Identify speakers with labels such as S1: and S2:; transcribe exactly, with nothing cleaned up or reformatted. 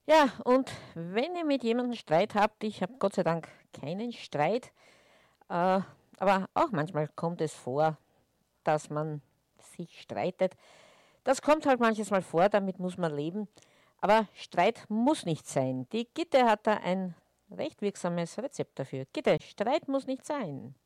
S1: Ja, und wenn ihr mit jemandem Streit habt, ich habe Gott sei Dank keinen Streit, äh, aber auch manchmal kommt es vor, dass man sich streitet. Das kommt halt manches Mal vor, damit muss man leben. Aber Streit muss nicht sein. Die Gitte hat da ein recht wirksames Rezept dafür. Gitte, Streit muss nicht sein.